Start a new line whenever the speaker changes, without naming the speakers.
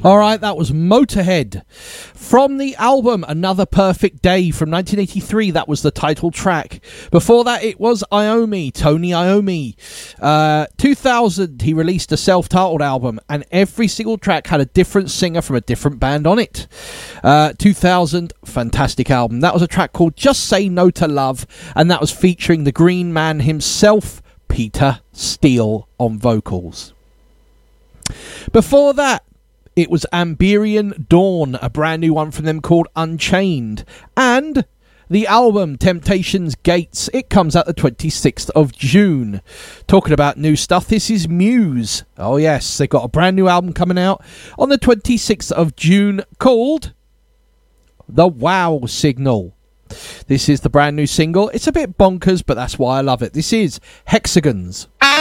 All right, that was Motorhead. From the album Another Perfect Day from 1983, that was the title track. Before that, it was Iommi, Tony Iommi. 2000, he released a self-titled album, and every single track had a different singer from a different band on it. 2000, fantastic album. That was a track called Just Say No to Love, and that was featuring the Green Man himself, Peter Steele, on vocals. Before that, it was Amberian Dawn, a brand new one from them called Unchained. And the album Temptations Gates, it comes out the 26th of June. Talking about new stuff, this is Muse. Oh yes, they've got a brand new album coming out on the 26th of June called The Wow Signal. This is the brand new single. It's a bit bonkers, but that's why I love it. This is Hexagons.